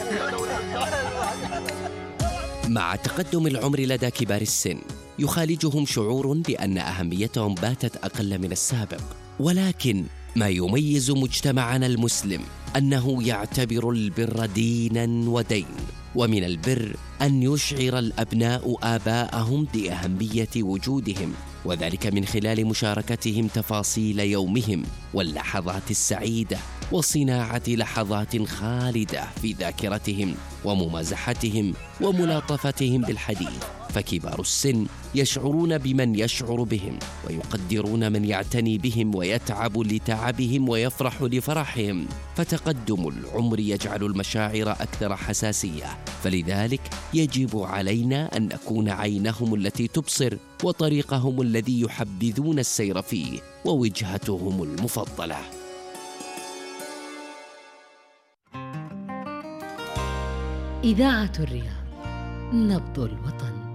مع تقدم العمر لدى كبار السن يخالجهم شعور بأن أهميتهم باتت أقل من السابق، ولكن ما يميز مجتمعنا المسلم أنه يعتبر البر ديناً ودين، ومن البر أن يشعر الأبناء آباءهم بأهمية وجودهم، وذلك من خلال مشاركتهم تفاصيل يومهم واللحظات السعيدة، وصناعة لحظات خالدة في ذاكرتهم، وممازحتهم وملاطفتهم بالحديث. فكبار السن يشعرون بمن يشعر بهم، ويقدرون من يعتني بهم ويتعب لتعبهم ويفرح لفرحهم. فتقدم العمر يجعل المشاعر أكثر حساسية، فلذلك يجب علينا أن نكون عينهم التي تبصر، وطريقهم الذي يحبذون السير فيه، ووجهتهم المفضلة. إذاعة الرياض، نبض الوطن.